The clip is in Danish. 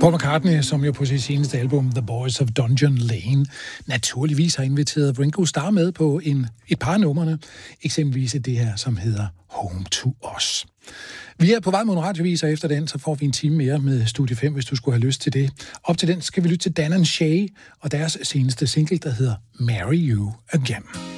Paul McCartney, som jo på sit seneste album The Boys of Dungeon Lane naturligvis har inviteret Ringo Starr med på et par numrene, eksempelvis det her, som hedder Home to Us. Vi er på vej mod en radiovis, og efter den, så får vi en time mere med Studie 5, hvis du skulle have lyst til det. Op til den skal vi lytte til Dan and Shay og deres seneste single, der hedder Marry You Again.